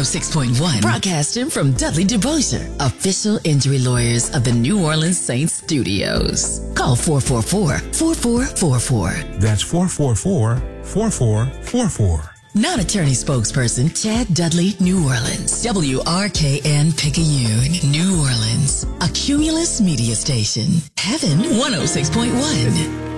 106.1, broadcasting from Dudley DuBoisier, official injury lawyers of the New Orleans Saints Studios. Call 444-4444. That's 444-4444. Non-attorney spokesperson Chad Dudley, New Orleans. WRKN Picayune, New Orleans. A Cumulus media station. Heaven 106.1.